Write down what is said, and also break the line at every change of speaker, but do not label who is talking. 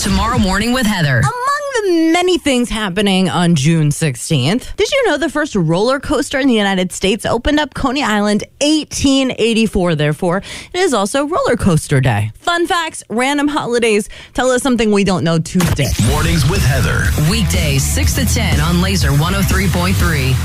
Tomorrow Morning with Heather.
Among the many things happening on June 16th, did you know the first roller coaster in the United States opened up Coney Island 1884? Therefore, it is also Roller Coaster Day. Fun facts, random holidays, tell us something we don't know Tuesday.
Mornings with Heather.
Weekdays 6 to 10 on Laser 103.3.